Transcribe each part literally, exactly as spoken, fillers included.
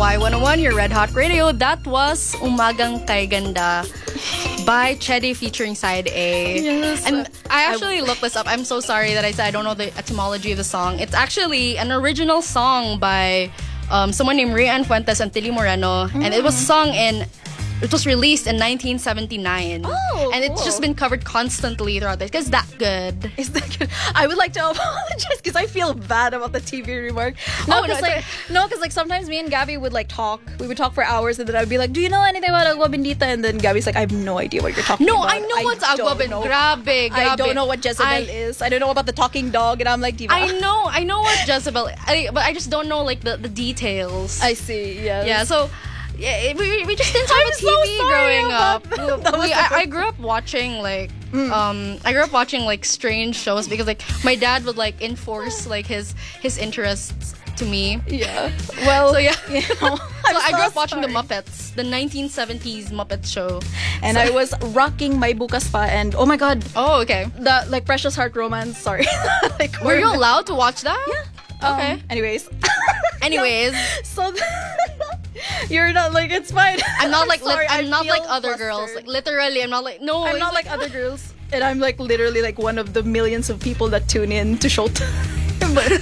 Y one oh one, your Red Hot Radio. That was Umagang Kay Ganda by Chedi featuring Side A. Yes. And I actually I, looked this up. I'm so sorry that I said I don't know the etymology of the song. It's actually an original song by um, someone named Rian Fuentes and Tilly Moreno. Mm. And it was sung in... It was released in nineteen seventy-nine. Oh, and cool. It's just been covered constantly throughout this. It's that good. Is that good? I would like to apologize because I feel bad about the T V remark. No, oh, because no, like, no, because like sometimes me and Gabby would like talk. We would talk for hours, and then I'd be like, "Do you know anything about Agua Bendita?" And then Gabby's like, "I have no idea what you're talking no, about." No, I know what's Agua Bendita. Grabe, grabe. I don't know what Jezebel I, is. I don't know about the talking dog, and I'm like, Diva. I know, I know what Jezebel. I, but I just don't know like the, the details. I see. Yes. Yeah. So. Yeah, we, we just didn't have a T V so growing up. We, I, like I grew up watching like mm. um I grew up watching like strange shows because like my dad would like enforce like his his interests to me. Yeah. Well, so yeah. You know, so I so grew up watching sorry. the Muppets, the nineteen seventies Muppet show, and so. I was rocking my bukas pa, and oh my god. Oh, okay. The like Precious Heart Romance. Sorry. like, were you allowed to watch that? Yeah. Okay. Um, anyways. anyways. So. Th- You're not like it's fine. I'm not like sorry, li- I'm I not like other flustered. girls. Like literally, I'm not like no. I'm not like, like other girls, and I'm like literally like one of the millions of people that tune in to Showtime. But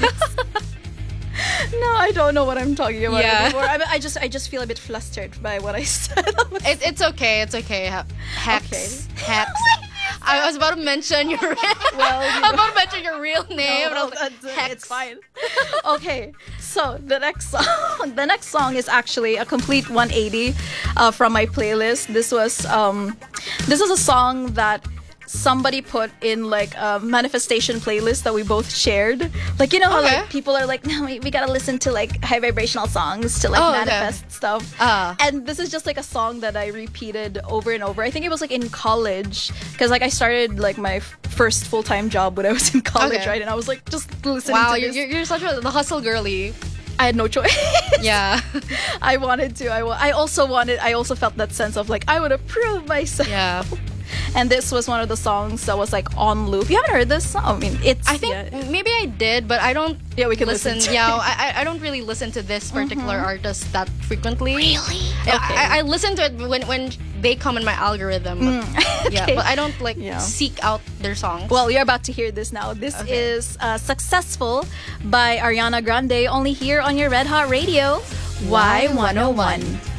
no, I don't know what I'm talking about yeah. anymore. I, I just I just feel a bit flustered by what I said. it, it's okay. It's okay. Hex. Okay. Hex. I was about to mention your well, I was about to mention your real name. No, and I was like, that's, Hex. It's fine. Okay, so the next song, the next song is actually a complete one eighty uh, from my playlist. This was um, this is a song that somebody put in like a manifestation playlist that we both shared. Like, you know how okay. like people are like, no, we, we gotta listen to like high vibrational songs to like oh, manifest okay. stuff. Uh. And this is just like a song that I repeated over and over. I think it was like in college because like I started like my f- first full-time job when I was in college, okay. right? And I was like just listening wow, to you're, this. you're you're such a the hustle girly. I had no choice. Yeah. I wanted to. I, wa- I also wanted, I also felt that sense of like, I would approve myself. Yeah. And this was one of the songs that was like on loop. You haven't heard this song? I mean, it's. I think yeah. maybe I did, but I don't. Yeah, we can listen. listen to yeah, it. I I don't really listen to this particular mm-hmm. artist that frequently. Really? Yeah, Okay. I, I listen to it when when they come in my algorithm. But, Mm. okay. Yeah, but I don't like Yeah. seek out their songs. Well, you're about to hear this now. This Okay. is uh, Successful by Ariana Grande, only here on your Red Hot Radio, Y one oh one.